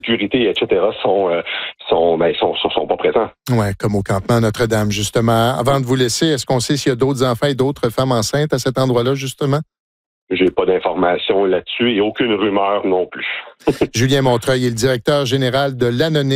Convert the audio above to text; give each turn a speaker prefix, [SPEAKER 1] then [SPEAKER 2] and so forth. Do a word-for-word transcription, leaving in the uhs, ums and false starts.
[SPEAKER 1] sécurité, et cetera, sont, euh, sont, ben, sont, sont, sont pas présents.
[SPEAKER 2] Oui, comme au campement Notre-Dame, justement. Avant de vous laisser, est-ce qu'on sait s'il y a d'autres enfants et d'autres femmes enceintes à cet endroit-là, justement?
[SPEAKER 1] J'ai pas d'informations là-dessus et aucune rumeur non plus.
[SPEAKER 2] Julien Montreuil est le directeur général de l'Anonyme.